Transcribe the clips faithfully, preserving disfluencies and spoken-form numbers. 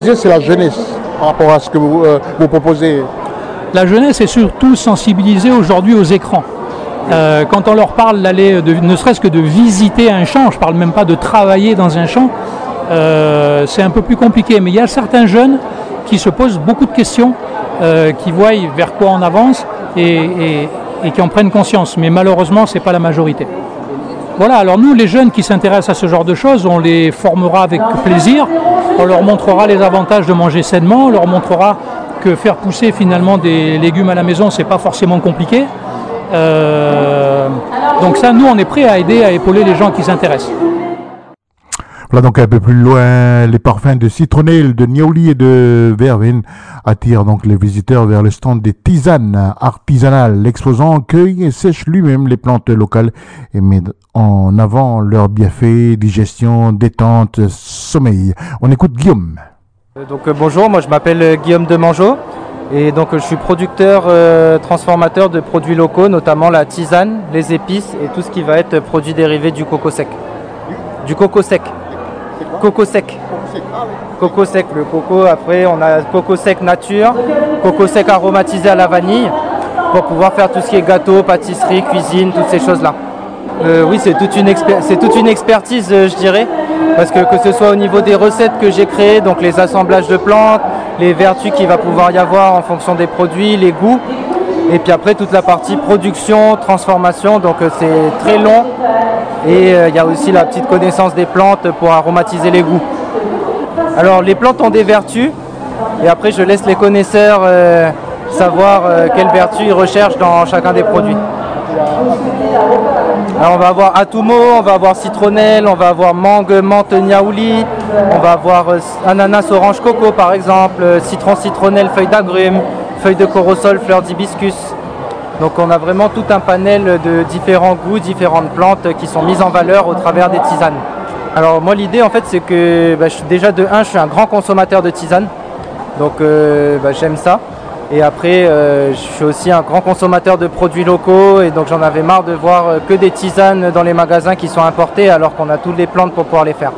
C'est la jeunesse par rapport à ce que vous, euh, vous proposez. La jeunesse est surtout sensibilisée aujourd'hui aux écrans. Euh, quand on leur parle d'aller, de, ne serait-ce que de visiter un champ, je ne parle même pas de travailler dans un champ, euh, c'est un peu plus compliqué. Mais il y a certains jeunes qui se posent beaucoup de questions, euh, qui voient vers quoi on avance et, et, et qui en prennent conscience. Mais malheureusement, ce n'est pas la majorité. Voilà, alors nous, les jeunes qui s'intéressent à ce genre de choses, on les formera avec plaisir, on leur montrera les avantages de manger sainement, on leur montrera que faire pousser finalement des légumes à la maison, c'est pas forcément compliqué. Euh, donc ça, nous, on est prêts à aider, à épauler les gens qui s'intéressent. Voilà donc un peu plus loin, les parfums de citronnelle, de niaouli et de verveine attirent donc les visiteurs vers le stand des tisanes artisanales. L'exposant cueille et sèche lui-même les plantes locales et met en avant leurs bienfaits, digestion, détente, sommeil. On écoute Guillaume. Donc euh, bonjour, moi je m'appelle euh, Guillaume Demangeau et donc euh, je suis producteur euh, transformateur de produits locaux, notamment la tisane, les épices et tout ce qui va être produit dérivé du coco sec. Du coco sec. Coco sec. Coco sec, le coco, après on a coco sec nature, coco sec aromatisé à la vanille pour pouvoir faire tout ce qui est gâteau, pâtisserie, cuisine, toutes ces choses-là. Euh, oui, c'est toute une, expé- c'est toute une expertise, euh, je dirais, parce que que ce soit au niveau des recettes que j'ai créées, donc les assemblages de plantes, les vertus qu'il va pouvoir y avoir en fonction des produits, les goûts, et puis après toute la partie production, transformation, donc euh, c'est très long, et il euh, y a aussi la petite connaissance des plantes pour aromatiser les goûts. Alors les plantes ont des vertus, et après je laisse les connaisseurs euh, savoir euh, quelles vertus ils recherchent dans chacun des produits. Alors on va avoir atumo, on va avoir citronnelle, on va avoir mangue, menthe, niaouli, on va avoir euh, ananas, orange, coco par exemple, euh, citron, citronnelle, feuille d'agrumes, feuille de corosol, fleur d'hibiscus. Donc on a vraiment tout un panel de différents goûts, différentes plantes qui sont mises en valeur au travers des tisanes. Alors moi l'idée en fait c'est que bah, je suis déjà de un, je suis un grand consommateur de tisanes, donc euh, bah, j'aime ça. Et après, euh, je suis aussi un grand consommateur de produits locaux et donc j'en avais marre de voir euh, que des tisanes dans les magasins qui sont importées alors qu'on a toutes les plantes pour pouvoir les faire.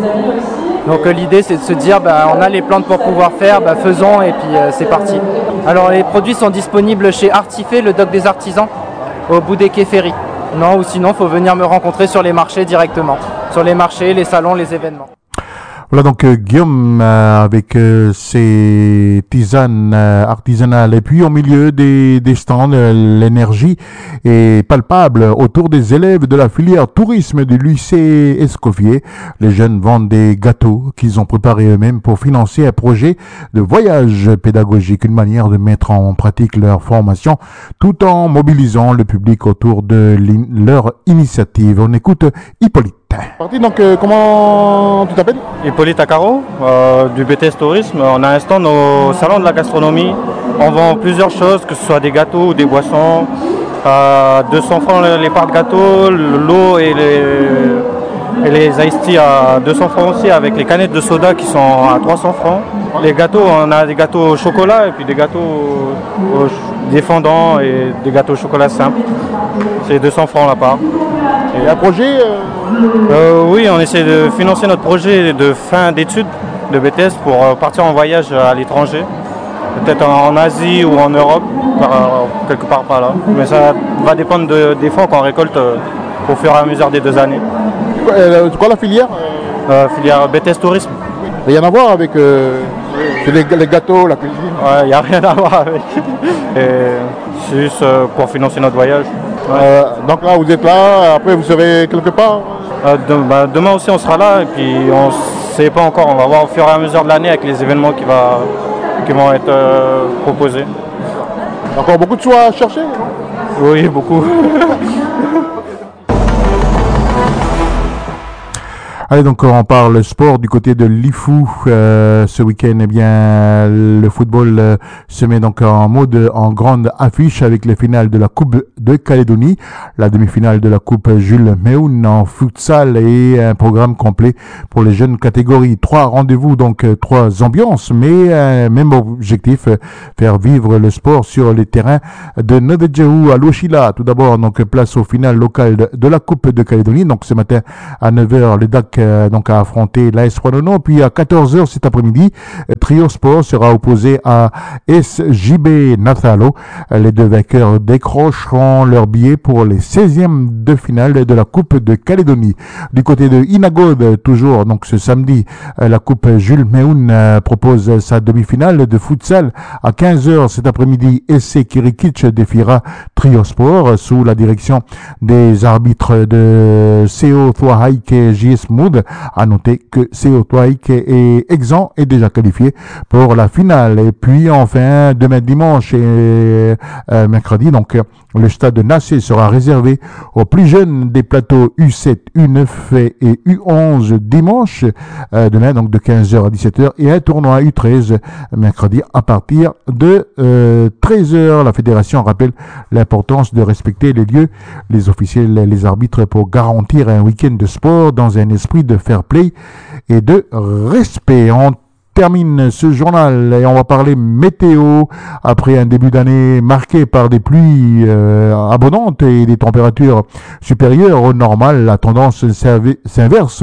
Donc euh, l'idée c'est de se dire, bah, on a les plantes pour pouvoir faire, bah, faisons et puis euh, c'est parti. Alors les produits sont disponibles chez Artifé, le doc des artisans, au bout des quais Ferry. Non, ou sinon il faut venir me rencontrer sur les marchés directement, sur les marchés, les salons, les événements. Voilà donc euh, Guillaume euh, avec euh, ses tisanes euh, artisanales et puis au milieu des, des stands, euh, l'énergie est palpable autour des élèves de la filière tourisme du lycée Escoffier. Les jeunes vendent des gâteaux qu'ils ont préparés eux-mêmes pour financer un projet de voyage pédagogique, une manière de mettre en pratique leur formation tout en mobilisant le public autour de leur initiative. On écoute Hippolyte. Parti, donc euh, comment tu t'appelles? Hippolyte Accaro, euh, du B T S Tourisme. On a un stand au salon de la gastronomie. On vend plusieurs choses, que ce soit des gâteaux ou des boissons. À deux cents francs les parts de gâteaux, l'eau et les, et les iced tea à deux cents francs aussi, avec les canettes de soda qui sont à trois cents francs. Les gâteaux, on a des gâteaux au chocolat et puis des gâteaux au, au, des fondants et des gâteaux au chocolat simples. C'est deux cents francs la part. Il y a un projet euh... Euh, oui, on essaie de financer notre projet de fin d'études de B T S pour euh, partir en voyage à l'étranger, peut-être en, en Asie ou en Europe, par, euh, quelque part par là. Mais ça va dépendre de, des fonds qu'on récolte euh, au fur et à mesure des deux années. C'est quoi, euh, quoi la filière euh, Filière B T S Tourisme. Il n'y a rien à voir avec euh, les, les gâteaux, la cuisine? Ouais, il n'y a rien à voir avec. C'est juste euh, pour financer notre voyage. Ouais. Euh, donc là, vous êtes là, après vous serez quelque part? Euh, de, bah, demain aussi on sera là et puis on ne sait pas encore, on va voir au fur et à mesure de l'année avec les événements qui, va, qui vont être euh, proposés. Encore beaucoup de choix à chercher? Oui, beaucoup. Allez, donc on parle sport du côté de l'I F U euh, ce week-end. Eh bien, le football euh, se met donc en mode en grande affiche avec les finales de la Coupe de Calédonie, la demi-finale de la Coupe Jules Méoun en futsal et un programme complet pour les jeunes catégories. Trois rendez-vous, donc euh, trois ambiances, mais euh, même objectif, euh, faire vivre le sport sur les terrains de Novedjehou à Lochila. Tout d'abord, donc place au final local de, de la Coupe de Calédonie. Donc ce matin à neuf heures, les D A C euh, donc à affronter l'A S Wanono. Puis à quatorze heures cet après-midi, Trio Sport sera opposé à S J B Nathalo. Les deux vainqueurs décrocheront leur billet pour les seizièmes de finale de la Coupe de Calédonie. Du côté de Inagod, toujours donc ce samedi, la Coupe Jules Meoun euh, propose sa demi-finale de futsal. À quinze heures cet après-midi, S C Kirikic défiera Trio Sport sous la direction des arbitres de C O Thwahaik et J S Mood. À noter que C O Thwahaik est exempt et déjà qualifié pour la finale. Et puis enfin, demain dimanche et euh, mercredi, donc le stade de Nassé sera réservé aux plus jeunes des plateaux U sept, U neuf et U onze dimanche, euh, demain donc de quinze heures à dix-sept heures, et un tournoi U treize mercredi à partir de euh, treize heures. La fédération rappelle l'importance de respecter les lieux, les officiels, les arbitres pour garantir un week-end de sport dans un esprit de fair play et de respect. On termine ce journal et on va parler météo après un début d'année marqué par des pluies euh, abondantes et des températures supérieures au normal. La tendance s'inverse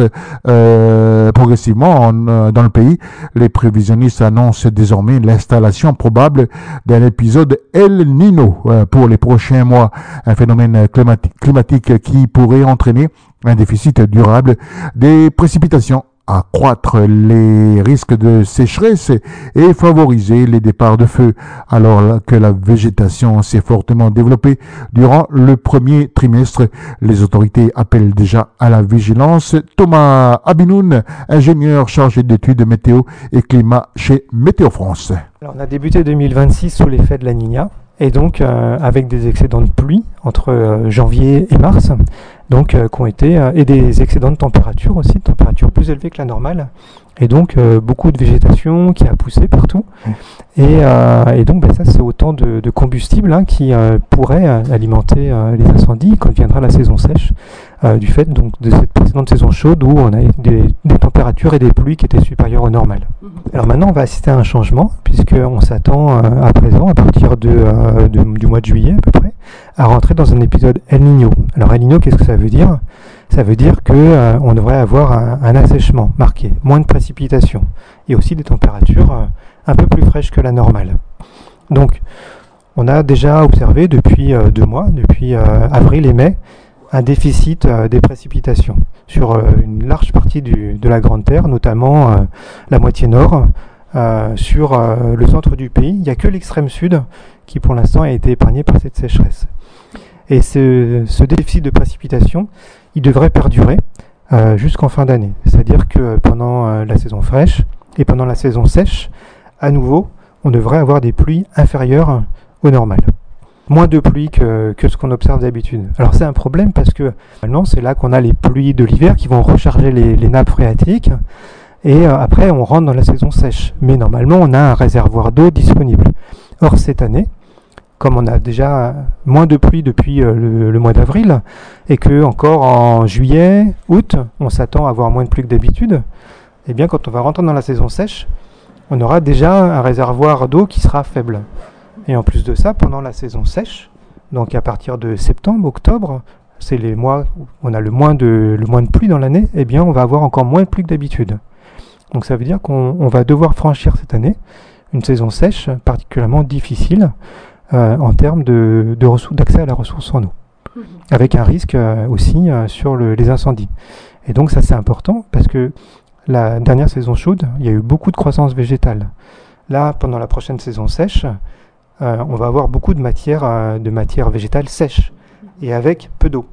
euh, progressivement en, dans le pays. Les prévisionnistes annoncent désormais l'installation probable d'un épisode El Niño euh, pour les prochains mois, un phénomène climatique, climatique qui pourrait entraîner un déficit durable des précipitations, accroître les risques de sécheresse et favoriser les départs de feu, alors que la végétation s'est fortement développée durant le premier trimestre. Les autorités appellent déjà à la vigilance. Thomas Abinoun, ingénieur chargé d'études météo et climat chez Météo France. Alors, on a débuté deux mille vingt-six sous l'effet de la Niña, et donc euh, avec des excédents de pluie entre euh, janvier et mars, donc euh, qui ont été euh, et des excédents de température aussi, de température plus élevée que la normale, et donc euh, beaucoup de végétation qui a poussé partout, et, euh, et donc ben, ça c'est autant de, de combustible hein, qui euh, pourrait euh, alimenter euh, les incendies quand viendra la saison sèche, euh, du fait donc de cette précédente saison chaude où on a des, des températures et des pluies qui étaient supérieures au normal. Alors maintenant on va assister à un changement, puisqu'on s'attend euh, à présent, à partir de, euh, de, du mois de juillet à peu près, à rentrer dans un épisode El Niño. Alors El Niño, qu'est-ce que ça veut dire ? Ça veut dire qu'on euh, devrait avoir un, un assèchement marqué, moins de précipitations, et aussi des températures euh, un peu plus fraîches que la normale. Donc on a déjà observé depuis euh, deux mois, depuis euh, avril et mai, un déficit euh, des précipitations sur euh, une large partie du, de la Grande Terre, notamment euh, la moitié nord, euh, sur euh, le centre du pays. Il n'y a que l'extrême sud qui pour l'instant a été épargné par cette sécheresse. Et ce, ce déficit de précipitations, il devrait perdurer euh, jusqu'en fin d'année. C'est-à-dire que pendant euh, la saison fraîche et pendant la saison sèche, à nouveau, on devrait avoir des pluies inférieures au normal. Moins de pluie que, que ce qu'on observe d'habitude. Alors c'est un problème parce que maintenant c'est là qu'on a les pluies de l'hiver qui vont recharger les, les nappes phréatiques, et euh, après on rentre dans la saison sèche. Mais normalement on a un réservoir d'eau disponible. Or cette année, comme on a déjà moins de pluie depuis euh, le, le mois d'avril, et que encore en juillet, août, on s'attend à avoir moins de pluie que d'habitude, et bien quand on va rentrer dans la saison sèche, on aura déjà un réservoir d'eau qui sera faible. Et en plus de ça, pendant la saison sèche, donc à partir de septembre, octobre, c'est les mois où on a le moins de, le moins de pluie dans l'année, eh bien on va avoir encore moins de pluie que d'habitude. Donc ça veut dire qu'on on va devoir franchir cette année une saison sèche particulièrement difficile euh, en termes de, de ressources, d'accès à la ressource en eau, avec un risque euh, aussi euh, sur le, les incendies. Et donc ça c'est important parce que la dernière saison chaude, il y a eu beaucoup de croissance végétale. Là, pendant la prochaine saison sèche, Euh, on va avoir beaucoup de matière, euh, de matière végétale sèche et avec peu d'eau.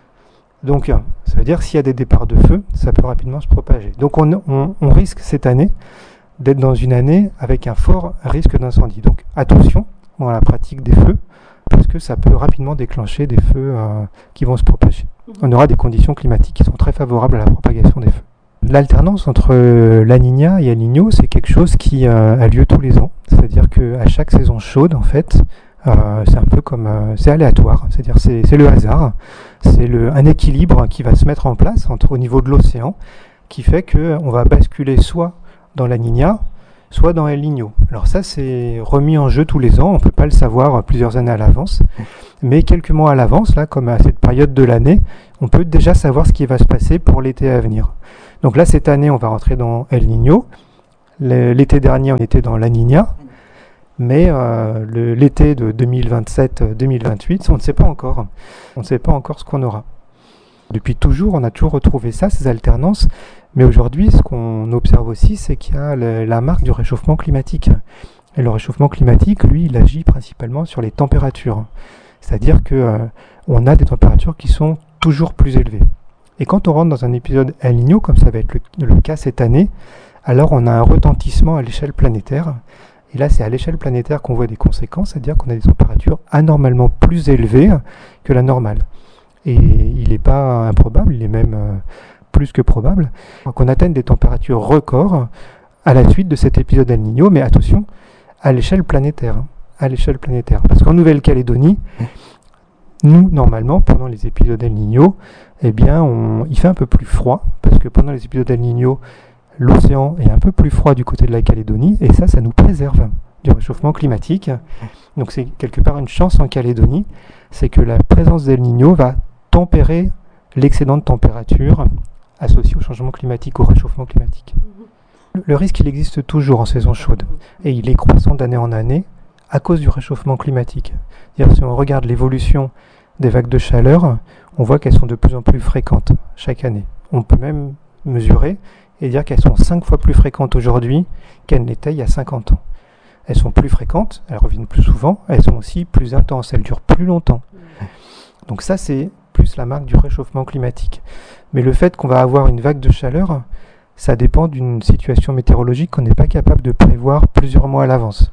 Donc euh, ça veut dire que s'il y a des départs de feu, ça peut rapidement se propager. Donc on, on, on risque cette année d'être dans une année avec un fort risque d'incendie. Donc attention dans la pratique des feux, parce que ça peut rapidement déclencher des feux euh, qui vont se propager. On aura des conditions climatiques qui sont très favorables à la propagation des feux. L'alternance entre la Niña et El Niño, c'est quelque chose qui euh, a lieu tous les ans. C'est-à-dire qu'à chaque saison chaude, en fait, euh, c'est un peu comme... Euh, c'est aléatoire. C'est-à-dire c'est, c'est le hasard. C'est le, un équilibre qui va se mettre en place entre, au niveau de l'océan, qui fait qu'on va basculer soit dans la Niña, soit dans El Niño. Alors ça, c'est remis en jeu tous les ans, on ne peut pas le savoir plusieurs années à l'avance, mais quelques mois à l'avance, là, comme à cette période de l'année, on peut déjà savoir ce qui va se passer pour l'été à venir. Donc là, cette année, on va rentrer dans El Niño. L'été dernier, on était dans La Niña, mais euh, le, l'été de deux mille vingt-sept deux mille vingt-huit, on ne sait pas encore. On ne sait pas encore ce qu'on aura. Depuis toujours, on a toujours retrouvé ça, ces alternances, mais aujourd'hui, ce qu'on observe aussi, c'est qu'il y a le, la marque du réchauffement climatique. Et le réchauffement climatique, lui, il agit principalement sur les températures. C'est-à-dire que euh, on a des températures qui sont toujours plus élevées. Et quand on rentre dans un épisode El Niño, comme ça va être le, le cas cette année, alors on a un retentissement à l'échelle planétaire. Et là, c'est à l'échelle planétaire qu'on voit des conséquences, c'est-à-dire qu'on a des températures anormalement plus élevées que la normale. Et il n'est pas improbable, il est même euh, plus que probable, qu'on atteigne des températures records à la suite de cet épisode El Niño, mais attention, à l'échelle planétaire. À l'échelle planétaire. Parce qu'en Nouvelle-Calédonie, nous, normalement, pendant les épisodes El Niño, eh bien, on, il fait un peu plus froid, parce que pendant les épisodes El Niño, l'océan est un peu plus froid du côté de la Calédonie, et ça, ça nous préserve du réchauffement climatique. Donc c'est quelque part une chance en Calédonie, c'est que la présence d'El Niño va tempérer l'excédent de température associé au changement climatique, au réchauffement climatique. Le risque, il existe toujours en saison chaude, et il est croissant d'année en année à cause du réchauffement climatique. C'est-à-dire, si on regarde l'évolution des vagues de chaleur, on voit qu'elles sont de plus en plus fréquentes chaque année. On peut même mesurer et dire qu'elles sont cinq fois plus fréquentes aujourd'hui qu'elles n'étaient il y a cinquante ans. Elles sont plus fréquentes, elles reviennent plus souvent, elles sont aussi plus intenses, elles durent plus longtemps. Donc ça, c'est plus la marque du réchauffement climatique. Mais le fait qu'on va avoir une vague de chaleur, ça dépend d'une situation météorologique qu'on n'est pas capable de prévoir plusieurs mois à l'avance.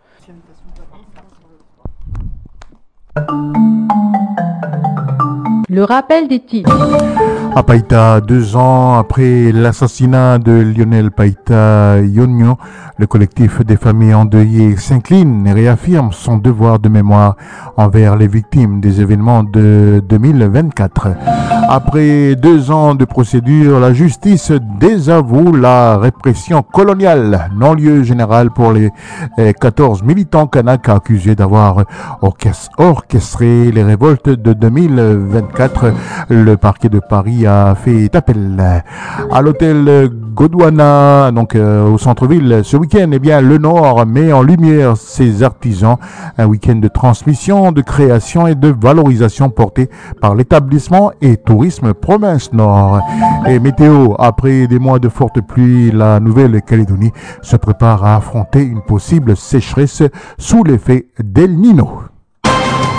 Le rappel des titres. À Païta, deux ans après l'assassinat de Lionel Païta Yonyo, le collectif des familles endeuillées s'incline et réaffirme son devoir de mémoire envers les victimes des événements de deux mille vingt-quatre. Après deux ans de procédure, la justice désavoue la répression coloniale, non-lieu général pour les quatorze militants kanaks accusés d'avoir orchestré les révoltes de deux mille vingt-quatre. Le parquet de Paris a fait appel à l'hôtel Godwana, donc euh, au centre-ville. Ce week-end, eh bien, le Nord met en lumière ses artisans. Un week-end de transmission, de création et de valorisation porté par l'établissement et tourisme Province Nord. Et météo, après des mois de fortes pluies, la Nouvelle-Calédonie se prépare à affronter une possible sécheresse sous l'effet d'El Niño.